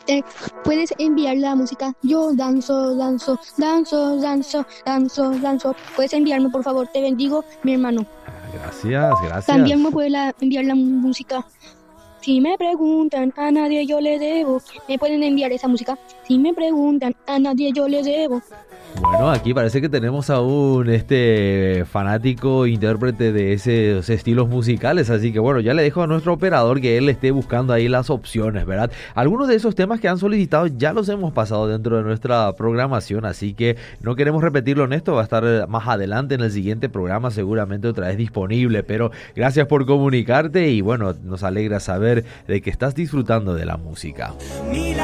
Eh, Puedes enviar la música. Yo danzo, danzo, danzo, danzo, danzo, danzo. Puedes enviarme, por favor, te bendigo, mi hermano. Gracias, También me gracias. puede enviar la música. Si me preguntan, a nadie yo le debo. ¿Me pueden enviar esa música? Si me preguntan, a nadie yo le debo. Bueno, aquí parece que tenemos a un fanático intérprete de esos estilos musicales, así que bueno, ya le dejo a nuestro operador que él esté buscando ahí las opciones, ¿verdad? Algunos de esos temas que han solicitado ya los hemos pasado dentro de nuestra programación, así que no queremos repetirlo en esto, va a estar más adelante en el siguiente programa seguramente otra vez disponible, pero gracias por comunicarte y bueno, nos alegra saber de que estás disfrutando de la música.